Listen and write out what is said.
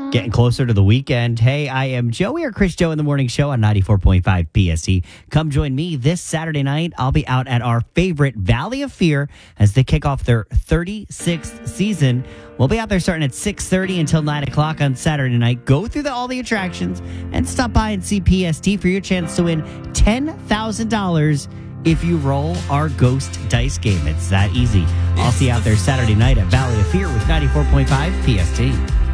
Getting closer to the weekend. Hey, I am Joey or Chris Joe in the Morning Show on 94.5 PST. Come join me this Saturday night. I'll be out at our favorite Valley of Fear as they kick off their 36th season. We'll be out there starting at 6:30 until 9 o'clock on Saturday night. Go through all the attractions and stop by and see PST for your chance to win $10,000 if you roll our Ghost Dice game. It's that easy. I'll see you out there Saturday night at Valley of Fear with 94.5 PST.